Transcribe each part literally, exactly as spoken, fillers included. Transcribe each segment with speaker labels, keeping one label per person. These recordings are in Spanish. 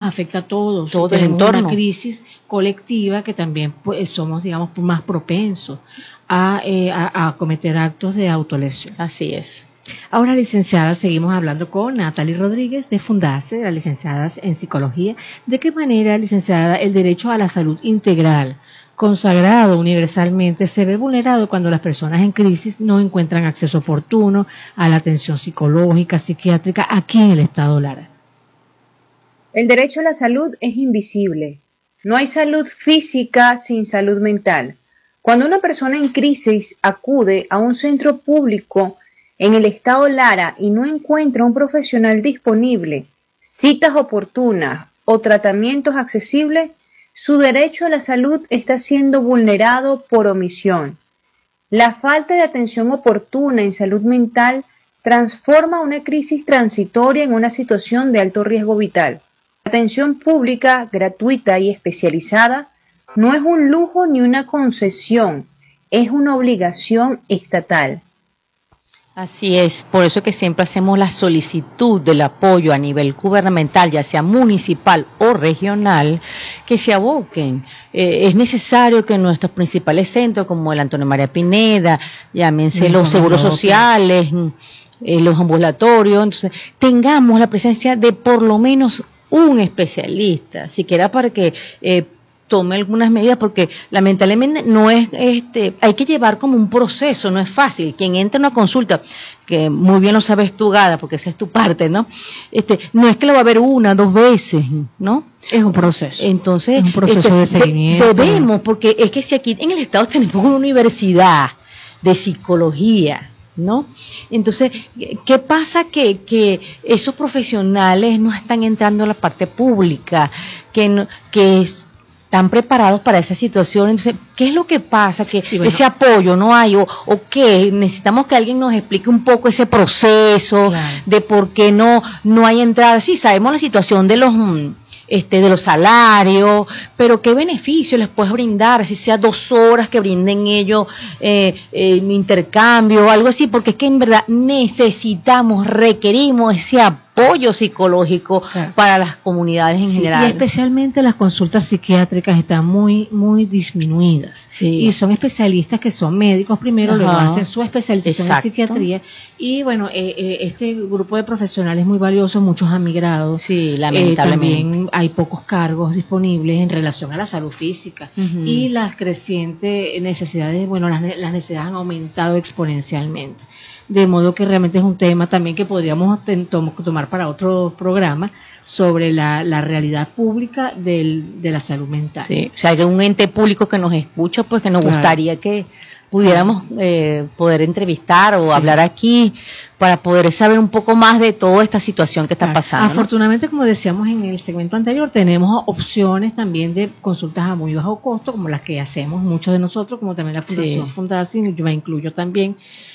Speaker 1: afecta a todos.
Speaker 2: Todo el
Speaker 1: Tenemos
Speaker 2: entorno.
Speaker 1: una crisis colectiva que también pues, somos, digamos, más propensos a, eh, a, a cometer actos de autolesión.
Speaker 2: Así es.
Speaker 1: Ahora, licenciada, seguimos hablando con Natalie Rodríguez de Fundase, la licenciada en Psicología. ¿De qué manera, licenciada, el derecho a la salud integral, consagrado universalmente, se ve vulnerado cuando las personas en crisis no encuentran acceso oportuno a la atención psicológica, psiquiátrica, aquí en el Estado Lara?
Speaker 3: El derecho a la salud es invisible. No hay salud física sin salud mental. Cuando una persona en crisis acude a un centro público en el Estado Lara y no encuentra un profesional disponible, citas oportunas o tratamientos accesibles, su derecho a la salud está siendo vulnerado por omisión. La falta de atención oportuna en salud mental transforma una crisis transitoria en una situación de alto riesgo vital. La atención pública, gratuita y especializada no es un lujo ni una concesión, es una obligación estatal.
Speaker 2: Así es, por eso que siempre hacemos la solicitud del apoyo a nivel gubernamental, ya sea municipal o regional, que se aboquen. Eh, es necesario que nuestros principales centros, como el Antonio María Pineda, llámense
Speaker 1: Mm,
Speaker 2: los seguros
Speaker 1: no,
Speaker 2: sociales, eh, los ambulatorios, entonces tengamos la presencia de por lo menos un especialista, siquiera para que eh, tome algunas medidas, porque lamentablemente no es, este, hay que llevar como un proceso, no es fácil. Quien entra a una consulta, que muy bien lo sabes tú, Gada, porque esa es tu parte, ¿no? Este, no es que lo va a ver una, dos veces, ¿no?
Speaker 1: Es un proceso.
Speaker 2: Entonces,
Speaker 1: Es un proceso
Speaker 2: este,
Speaker 1: de seguimiento.
Speaker 2: de- debemos, porque es que si aquí en el Estado tenemos una universidad de psicología, ¿no? Entonces, ¿qué pasa? Que, que esos profesionales no están entrando a la parte pública, que, no, que es, están preparados para esa situación. Entonces, ¿qué es lo que pasa? Que
Speaker 1: Sí, bueno.
Speaker 2: ese apoyo no hay, o, o qué, necesitamos que alguien nos explique un poco ese proceso,
Speaker 1: Claro.
Speaker 2: de por qué no, no hay entrada. Sí, sabemos la situación de los mm, este, de los salarios, pero qué beneficio les puedes brindar, si sea dos horas que brinden ellos eh, eh, intercambio o algo así, porque es que en verdad necesitamos, requerimos ese apoyo psicológico, claro, para las comunidades en
Speaker 1: Sí,
Speaker 2: general.
Speaker 1: y especialmente las consultas psiquiátricas están muy muy disminuidas.
Speaker 2: Sí.
Speaker 1: Y son especialistas que son médicos primero,
Speaker 2: Ajá.
Speaker 1: luego hacen su especialización
Speaker 2: Exacto.
Speaker 1: en psiquiatría. Y bueno, eh, eh, este grupo de profesionales muy valioso, muchos han migrado.
Speaker 2: Sí,
Speaker 1: Eh,
Speaker 2: lamentablemente.
Speaker 1: también hay pocos cargos disponibles en relación a la salud física.
Speaker 2: Ujú.
Speaker 1: Y las crecientes necesidades, bueno, las, ne- las necesidades han aumentado exponencialmente. De modo que realmente es un tema también que podríamos ten- tom- tomar para otro programa sobre la, la realidad pública del, de la salud mental.
Speaker 2: Sí, o sea, hay un ente público que nos escucha, pues que nos
Speaker 1: Claro.
Speaker 2: gustaría que pudiéramos eh, poder entrevistar o
Speaker 1: Sí.
Speaker 2: hablar aquí para poder saber un poco más de toda esta situación que está
Speaker 1: Claro.
Speaker 2: pasando, ¿no?
Speaker 1: Afortunadamente, como decíamos en el segmento anterior, tenemos opciones también de consultas a muy bajo costo, como las que hacemos muchos de nosotros, como también la Fundación
Speaker 2: Sí.
Speaker 1: Fundación, yo me incluyo también.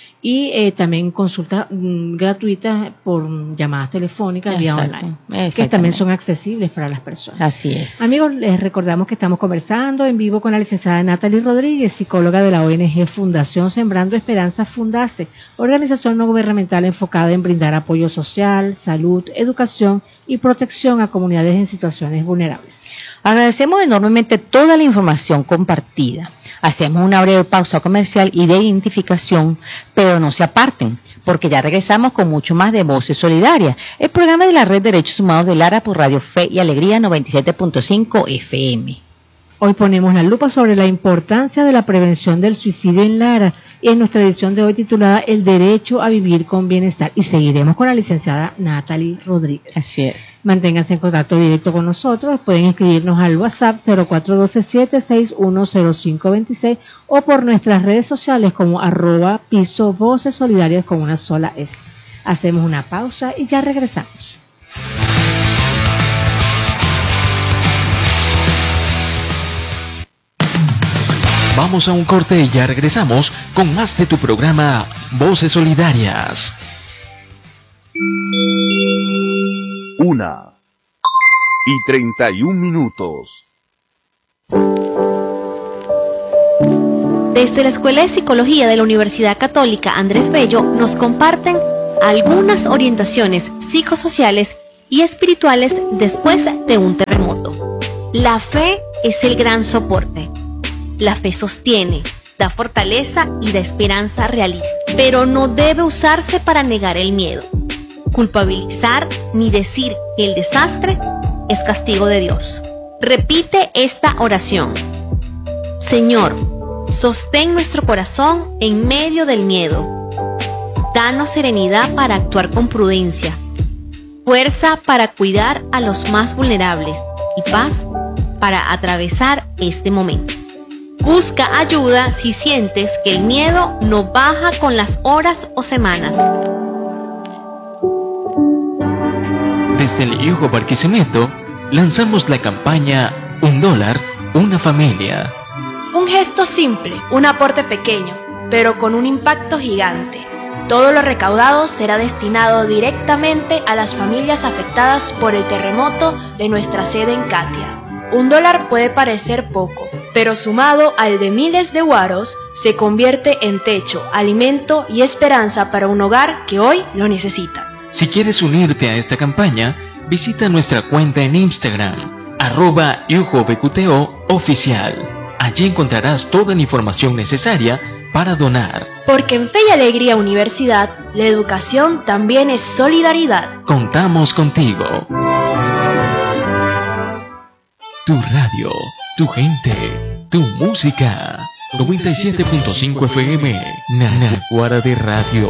Speaker 1: Y eh, también consultas mm, gratuitas por mm, llamadas telefónicas vía
Speaker 2: Exacto.
Speaker 1: online, que también
Speaker 2: Exactamente.
Speaker 1: son accesibles para las personas.
Speaker 2: Así es.
Speaker 1: Amigos, les recordamos que estamos conversando en vivo con la licenciada Natalie Rodríguez, psicóloga de la O N G Fundación Sembrando Esperanza Fundase, organización no gubernamental enfocada en brindar apoyo social, salud, educación y protección a comunidades en situaciones vulnerables.
Speaker 2: Agradecemos enormemente toda la información compartida. Hacemos una breve pausa comercial y de identificación, pero no se aparten, porque ya regresamos con mucho más de Voces Solidarias, el programa de la Red de Derechos Humanos de Lara por Radio Fe y Alegría noventa y siete punto cinco F M.
Speaker 1: Hoy ponemos la lupa sobre la importancia de la prevención del suicidio en Lara, y en nuestra edición de hoy titulada El derecho a vivir con bienestar, y seguiremos con la licenciada Natalie Rodríguez.
Speaker 2: Así es.
Speaker 1: Manténganse en contacto directo con nosotros, pueden escribirnos al WhatsApp cero cuatro uno dos siete seis uno cero cinco dos seis o por nuestras redes sociales como arroba piso Voces Solidarias con una sola S. Hacemos una pausa y ya regresamos.
Speaker 4: Vamos a un corte y ya regresamos con más de tu programa Voces Solidarias.
Speaker 5: Una y treinta y un minutos.
Speaker 6: Desde la Escuela de Psicología de la Universidad Católica Andrés Bello nos comparten algunas orientaciones psicosociales y espirituales después de un terremoto. terremoto. La fe es el gran soporte. La fe sostiene, da fortaleza y da esperanza realista, pero no debe usarse para negar el miedo, culpabilizar ni decir que el desastre es castigo de Dios. Repite esta oración: Señor, sostén nuestro corazón en medio del miedo. Danos serenidad para actuar con prudencia, fuerza para cuidar a los más vulnerables y paz para atravesar este momento. Busca ayuda si sientes que el miedo no baja con las horas o semanas.
Speaker 4: Desde el Yugo Barquisimeto lanzamos la campaña Un dólar, una familia.
Speaker 7: Un gesto simple, un aporte pequeño, pero con un impacto gigante. Todo lo recaudado será destinado directamente a las familias afectadas por el terremoto de nuestra sede en Catia. Un dólar puede parecer poco, pero sumado al de miles de guaros, se convierte en techo, alimento y esperanza para un hogar que hoy lo necesita.
Speaker 4: Si quieres unirte a esta campaña, visita nuestra cuenta en Instagram, arroba yujobqto oficial. Allí encontrarás toda la información necesaria para donar.
Speaker 7: Porque en Fe y Alegría Universidad, la educación también es solidaridad.
Speaker 4: Contamos contigo. Tu radio, tu gente, tu música. noventa y siete punto cinco F M, Naguara de Radio.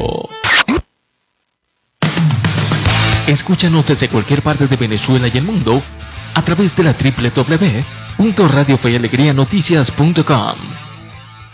Speaker 4: Escúchanos desde cualquier parte de Venezuela y el mundo a través de la doble u doble u doble u punto radio fe y alegría noticias punto com.